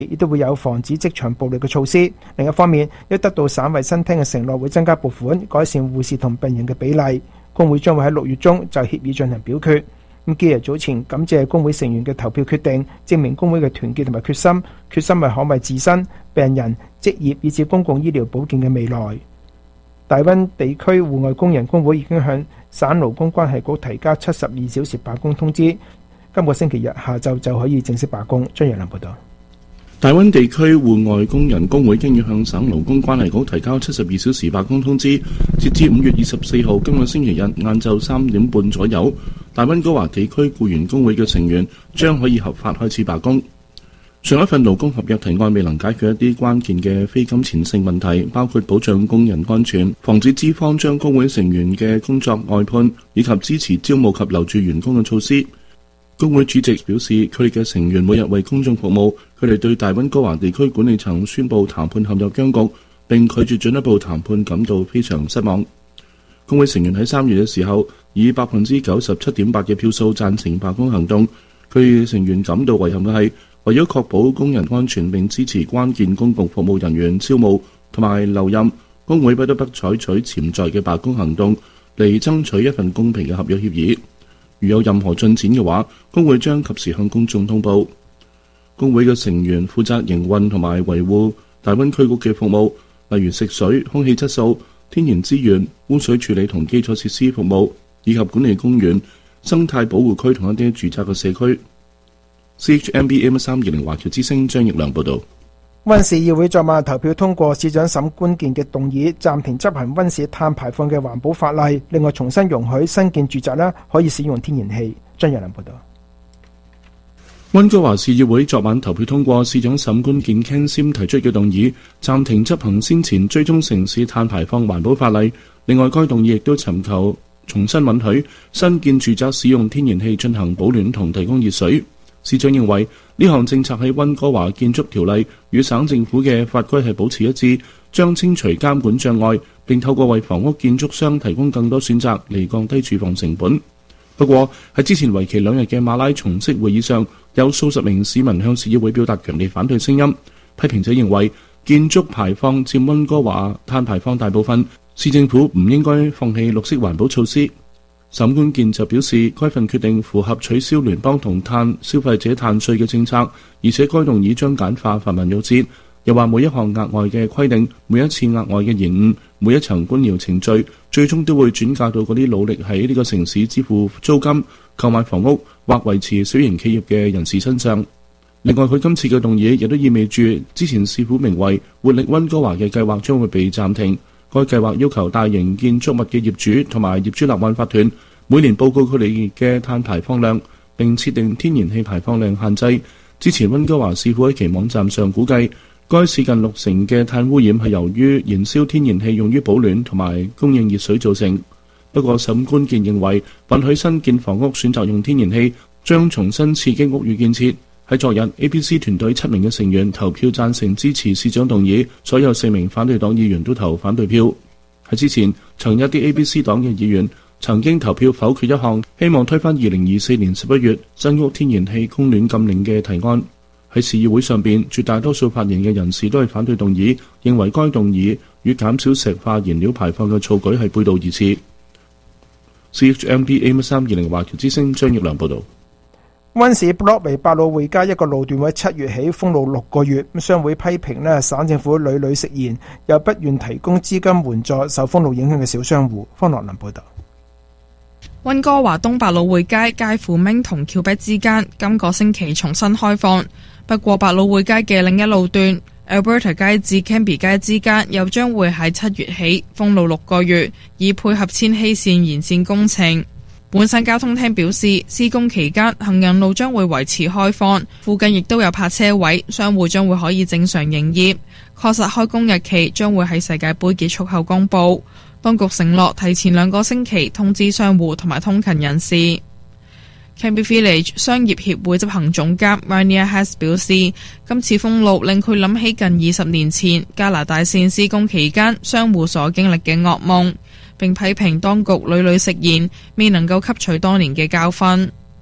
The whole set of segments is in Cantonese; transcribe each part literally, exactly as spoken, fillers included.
亦都會有防止職場暴力嘅措施。另一方面，亦得到省衛生廳嘅承諾，會增加撥款，改善護士同病人嘅比例。工會將會喺六月中就協議進行表決。咁基爺早前感謝工會成員嘅投票決定，證明工會嘅團結同埋決心，決心係捍衛自身、病人、職業以至公共醫療保健嘅未來。大溫地區戶外工人工會已經向省勞工關係局提交七十二小時罷工通知，今個星期日下晝就可以正式罷工。張若良報道。 大溫地區戶外工人工會經已向省勞工關係局提交七十二小時罷工通知，截至五月二十四號今個星期日晏晝三點半左右，大溫哥華地區僱員工會嘅成員將可以合法開始罷工。上一份勞工合約提案未能解決一啲關鍵嘅非金錢性問題，包括保障工人安全、防止資方將工會成員嘅工作外判，以及支持招募及留住員工嘅措施。工會主席表示，佢哋嘅成員每日為公眾服務，佢哋對大溫哥華地區管理層宣布談判陷入僵局，並拒絕進一步談判感到非常失望。工會成員喺三月嘅時候以百分之九十七點八嘅票數贊成罷工行動。佢哋成員感到遺憾嘅係，為咗確保工人安全並支持關鍵公共服務人員招募同埋留任，工會不得不採取潛在嘅罷工行動嚟爭取一份公平嘅合約協議。如有任何進展嘅話，工會將及時向公眾通報。工會嘅成員負責營運同埋維護大溫區局嘅服務，例如食水、空氣質素、天然資源、污水處理同基礎設施服務，以及管理公園、生態保護區同一啲住宅嘅社區。C H M B A M 三二零華僑之聲張奕良報導。 溫市議會昨晚投票通過市長沈觀健嘅動議，暫停執行溫市碳排放嘅環保法例，另外重新容許新建住宅咧可以使用天然氣。張日良報道。 溫哥華市議會昨晚投票通過市長沈觀健 Ken Sim 提出嘅動議，暫停執行先前追蹤城市碳排放環保法例。另外，該動議亦都尋求重新允許新建住宅使用天然氣進行保暖同提供熱水。市長認為呢項政策喺溫哥華建築條例與省政府嘅法規係保持一致，將清除監管障礙，並透過為房屋建築商提供更多選擇嚟降低住房成本。不過喺之前為期兩日嘅馬拉松式會議上，有數十名市民向市議會表達強烈反對聲音。批評者認為建築排放佔溫哥華碳排放大部分，市政府唔應該放棄綠色環保措施。沈觀健就表示，該份決定符合取消聯邦同碳消費者碳稅嘅政策，而且該動議將簡化繁文縟節。又話每一項額外嘅規定，每一次額外嘅延誤，每一層官僚程序，最終都會轉嫁到嗰啲努力喺呢個城市支付租金、購買房屋或維持小型企業嘅人士身上。另外，佢今次嘅動議亦都意味住之前市府名為活力溫哥華嘅計劃將會被暫停。該計劃要求大型建築物嘅業主同埋業主立案法團每年報告佢哋嘅碳排放量，並設定天然氣排放量限制。之前溫哥華市府喺其網站上估計，該市近六成嘅碳污染係由於燃燒天然氣用於保暖同埋供應熱水造成。不過沈觀健認為，允許新建房屋選擇用天然氣，將重新刺激屋宇建設。喺昨日 A B C 團隊七名嘅成員投票贊成支持市長動議，所有四名反對黨議員都投反對票。喺之前，曾一啲 A B C 黨嘅議員曾經投票否決一項希望推翻二零二四年十一月新屋天然氣供暖禁令嘅提案。喺市議會上邊，絕大多數發言嘅人士都係反對動議，認為該動議與減少石化燃料排放嘅措舉係背道而馳。C H M B A M 三二零華僑之聲張奕良報導。 溫市布洛維百老匯街一個路段會七月起封路六個月，商會批評呢省政府屢屢食言，又不願提供資金援助受封路影響嘅小商戶。方樂林報導。 溫哥華東百老匯街介乎明同橋壁之間，今個星期重新開放。不過百老匯街嘅另一路段 Alberta 街至 Cambie 街之間又將會喺七月起封路六個月，以配合千禧線延線工程。本省交通廳表示，施工期間行人路將會維持開放，附近亦都有泊車位，商戶將會可以正常營業。確實開工日期將會喺世界盃結束後公佈。當局承諾提前兩個星期通知商戶同埋通勤人士。Cambie Village 商業協會執行總監 Rainier Hess 表示，今次封路令佢諗起近二十年前加拿大線施工期間商戶所經歷嘅噩夢，並批評當局屢屢食言，未能夠吸取多年嘅教訓。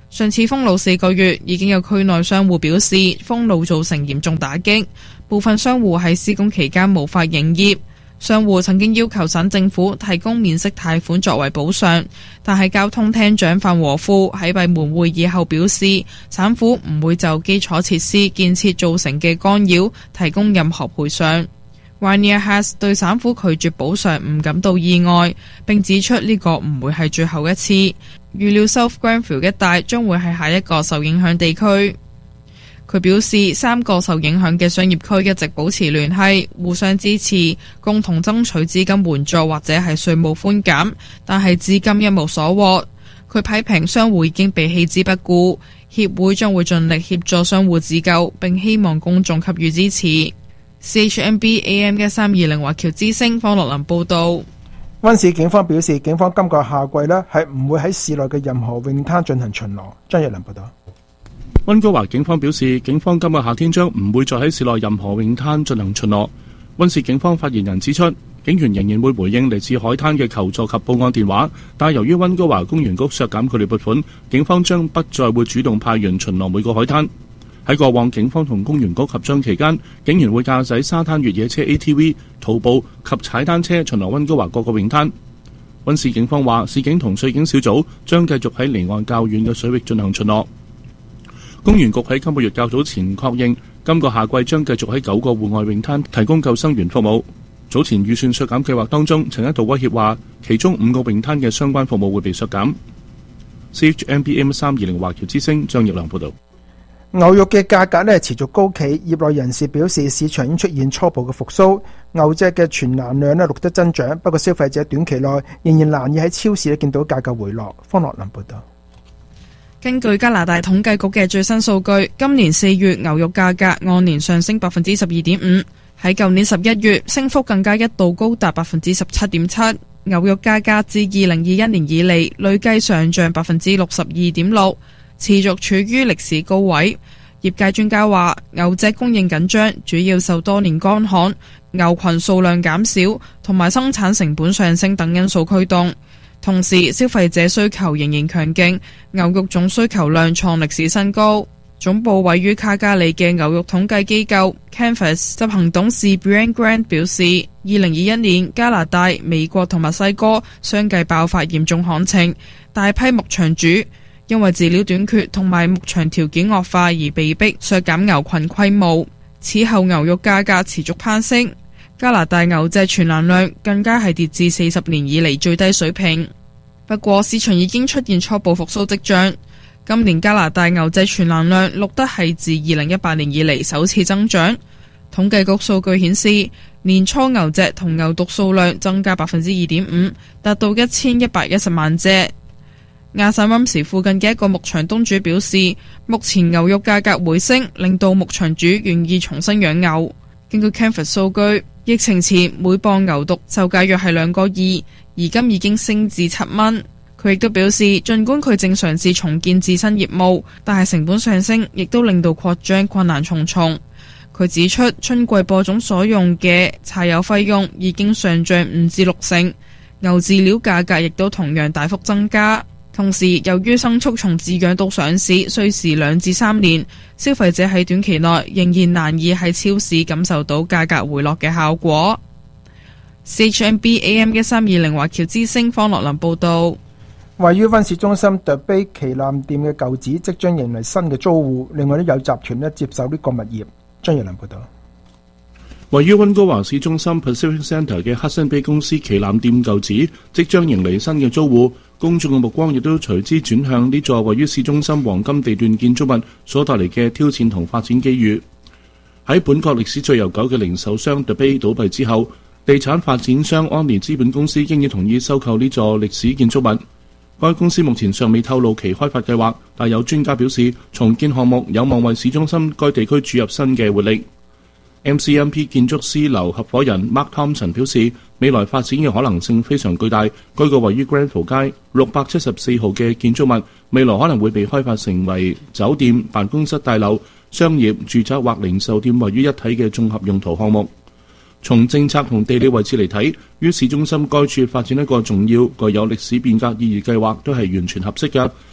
上次封路四個月，已經有區內商戶表示封路造成嚴重打擊，部分商戶喺施工期間無法營業。商戶曾經要求省政府提供免息貸款作為補償，但係交通廳長范和富喺閉門會議後表示，省府唔會就基礎設施建設造成嘅干擾提供任何賠償。Ryanair Has 對省府拒絕補償唔感到意外，並指出呢個唔會係最後一次。預料 South Grenfell 一帶將會係下一個受影響地區。佢表示，三個受影響嘅商業區一直保持聯繫，互相支持，共同爭取資金援助或者係稅務寬減，但係至今一無所獲。佢批評商戶已經被棄之不顧，協會將會盡力協助商戶自救，並希望公眾給予支持。C H M B A M 一三二零華僑之聲方樂林報導。 溫市警方表示，警方今個夏季呢係唔會喺市內嘅任何泳灘進行巡邏。張日良報導。 溫哥華警方表示，警方今個夏天將唔會再喺市內任何泳灘進行巡邏。溫市警方發言人指出，警員仍然會回應嚟自海灘嘅求助及報案電話，但由於溫哥華公園局削減佢哋撥款，警方將不再會主動派員巡邏每個海灘。喺過往警方同公園局合作期間，警員會駕駛沙灘越野車 A T V、徒步及踩單車巡邏溫哥華各個泳灘。溫市警方話，市警同稅警小組將繼續喺離岸較遠嘅水域進行巡邏。公園局喺今個月較早前確認，今個夏季將繼續喺九個戶外泳灘提供救生員服務。早前預算削減計劃當中，曾一度威脅話，其中五個泳灘嘅相關服務會被削減。C H M B M 三二零華僑之聲張業良報導。 牛肉嘅價格呢持續高企，業內人士表示市場已經出現初步嘅復甦，牛隻嘅存欄量呢錄得增長，不過消費者短期內仍然難以喺超市呢見到價格回落。方樂林報導。 根據加拿大統計局嘅最新數據，今年四月牛肉價格按年上升百分之十二點五，喺舊年十一月升幅更加一度高達百分之十七點七。牛肉價格自二零二一年以嚟累計上漲百分之六十二點六，持續處於歷史高位。業界專家話，牛隻供應緊張，主要受多年乾旱、牛群數量減少同埋生產成本上升等因素驅動。同時，消費者需求仍然強勁，牛肉總需求量創歷史新高。總部位於卡加里嘅牛肉統計機構 Canvas 執行董事 Brian Grant 表示，二零二一年加拿大、美國同墨西哥相繼爆發嚴重旱情，大批牧場主因為飼料短缺同埋牧場條件惡化而被迫削減牛群規模。此後牛肉價格持續攀升。加拿大牛隻存欄量更加係跌至四十年以嚟最低水平。不過市場已經出現初步復甦跡象。今年加拿大牛隻存欄量錄得係自二零一八年以嚟首次增長。統計局數據顯示，年初牛隻同牛犢數量增加百分之二點五，達到一千一百一十萬隻。亞薩溫時附近嘅一個牧場東主表示，目前牛肉價格回升，令到牧場主願意重新養牛。根據 Canvas 數據，疫情前每磅牛犢售價約係兩個二，而今已經升至七蚊。佢亦都表示，儘管佢正嘗試重建自身業務，但係成本上升，亦都令到擴張困難重重。佢指出，春季播種所用嘅柴油費用已經上漲五至六成，牛飼料價格亦都同樣大幅增加。同時，由於牲畜從飼養到上市需時兩至三年，消費者喺短期內仍然難以喺超市感受到價格回落嘅效果。C H M B A M 一三二零華僑之聲方樂林報導。 位於溫市中心 The Bay 旗艦店嘅舊址即將迎嚟新嘅租戶，另外都有集團咧接手呢個物業。張日良報導。 位於溫哥華市中心 Pacific Centre 嘅 Hudson Bay 公司旗艦店舊址即將迎嚟新嘅租戶，公眾嘅目光亦都隨之轉向呢座位於市中心黃金地段建築物所帶嚟嘅挑戰同發展機遇。喺本國歷史最悠久嘅零售商 The Bay 倒閉之後，地產發展商安妮資本公司經已同意收購呢座歷史建築物。該公司目前尚未透露其開發計劃，但有專家表示，重建項目有望為市中心該地區注入新嘅活力。M C M P 建築師樓合夥人 Mark Thompson 表示，未來發展嘅可能性非常巨大。該個位於 Grenfell 街六百七十四號嘅建築物，未來可能會被開發成為酒店、辦公室大樓、商業、住宅或零售店位於一體嘅綜合用途項目。從政策同地理位置嚟睇，於市中心該處發展一個重要、具有歷史變革意義計劃都係完全合適嘅。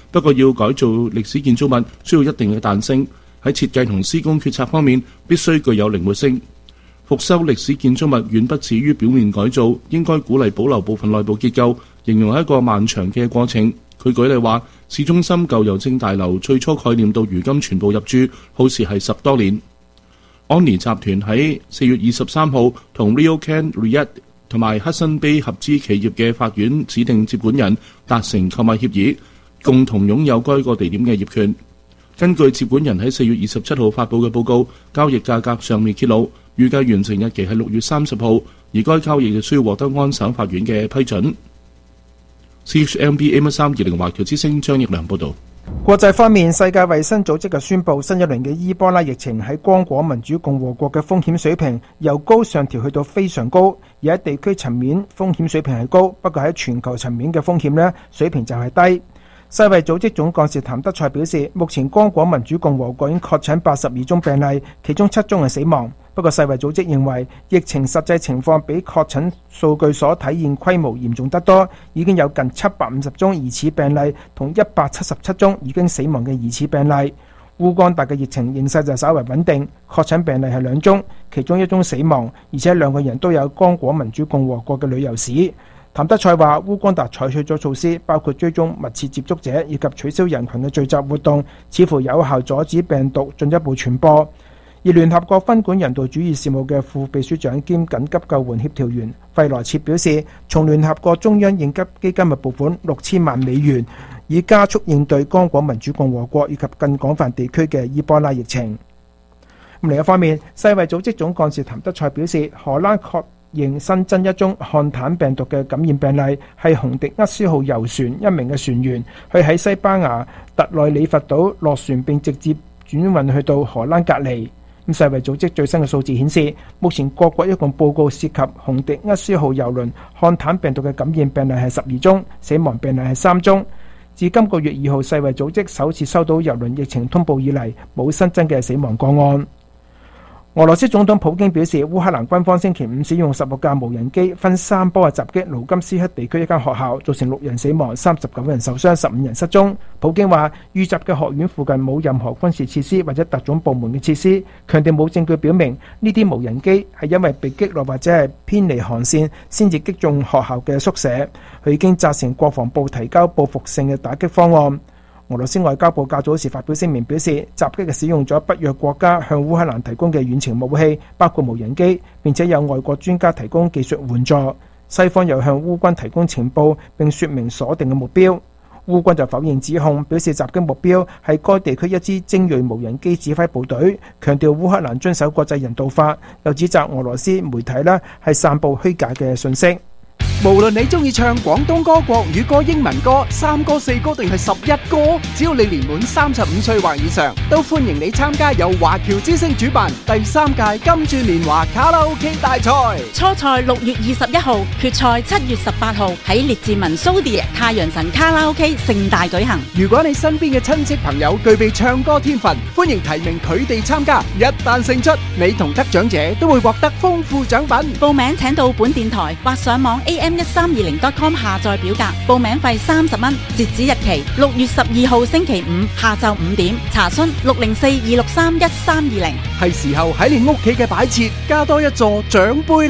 不過要改造歷史建築物需要一定嘅彈性，喺設計同施工決策方面必須具有靈活性。復修歷史建築物遠不止於表面改造，應該鼓勵保留部分內部結構，形容係一個漫長嘅過程。佢舉例話，市中心舊郵政大樓最初概念到如今全部入住，耗時係十多年。安妮集團喺四月二十三號同 RioCan REIT 同埋黑森卑合資企業嘅法院指定接管人達成購買協議，共同擁有該個地點嘅業權。根據接管人喺四月二十七號發布嘅報告，交易價格尚未揭露，預計完成日期係六月三十號，而該交易亦需要獲得安省法院嘅批准。C H M B A 三二零華僑之聲張奕良報導。 國際方面，世界衛生組織嘅宣布，新一輪嘅伊波拉疫情喺剛果民主共和國嘅風險水平由高上調去到非常高，而喺地區層面風險水平係高，不過喺全球層面嘅風險呢水平就係低。世衛組織總幹事譚德塞表示，目前剛果民主共和國已經確診八十二宗病例，其中七宗係死亡。不過世衛組織認為疫情實際情況比確診數據所體現規模嚴重得多，已經有近七百五十宗疑似病例同一百七十七宗已經死亡嘅疑似病例。烏干達嘅疫情形勢就稍為穩定，確診病例係兩宗，其中一宗死亡，而且兩個人都有剛果民主共和國嘅旅遊史。譚德塞話，烏干達採取咗措施，包括追蹤密切接觸者以及取消人群嘅聚集活動，似乎有效阻止病毒進一步傳播。而聯合國分管人道主義事務嘅副秘書長兼緊急救援協調員費萊切表示，從聯合國中央應急基金嘅撥款六千萬美元，以加速應對剛果民主共和國以及更廣泛地區嘅伊波拉疫情。另一方面，世衛組織總幹事譚德塞表示，荷蘭確認新增一宗漢坦病毒嘅感染病例，係洪迪厄斯號遊船一名嘅船員，佢喺西班牙特內里佛島落船並直接轉運去到荷蘭隔離。咁世衛組織最新嘅數字顯示，目前各國一共報告涉及洪迪厄斯號郵輪漢坦病毒嘅感染病例係十二宗，死亡病例係三宗。自今個月二號世衛組織首次收到郵輪疫情通報以嚟，冇新增嘅死亡個案。俄羅斯總統普京表示，烏克蘭軍方星期五使用十六架無人機分三波嘅襲擊盧甘斯克地區一間學校，造成六人死亡、三十九人受傷、十五人失蹤。普京話，遇襲嘅學院附近冇任何軍事設施或者特種部門嘅設施，強調冇證據表明呢啲無人機係因為被擊落或者係偏離航線先至擊中學校嘅宿舍。佢已經責成國防部提交報復性嘅打擊方案。俄羅斯外交部較早時發表聲明表示，襲擊係使用咗北約國家向烏克蘭提供嘅遠程武器，包括無人機，並且有外國專家提供技術援助。西方又向烏軍提供情報並說明鎖定嘅目標。烏軍就否認指控，表示襲擊目標係該地區一支精銳無人機指揮部隊，強調烏克蘭遵守國際人道法，又指責俄羅斯媒體呢係散佈虛假嘅信息。 無論你中意唱廣東歌、國語歌、英文歌、三歌、四歌定係十一歌，只要你年滿三十五歲或以上，都歡迎你參加由華僑之聲主辦第三屆金鑽年華卡拉 OK 大賽。 初賽六月二十一號，決賽七月十八號喺列治文蘇迪太陽神卡拉 OK 盛大舉行。 如果你身邊嘅親戚朋友具備唱歌天分，歡迎提名佢哋參加。一旦勝出，你同得獎者都會獲得豐富獎品。 報名請到本電台或上網 A M 一三二零 dot com 下載表格，報名費三十蚊，截止日期六月十二號星期五下晝五點。查詢六零四二六三一三二零。 係時候喺你屋企嘅擺設加多一座獎杯。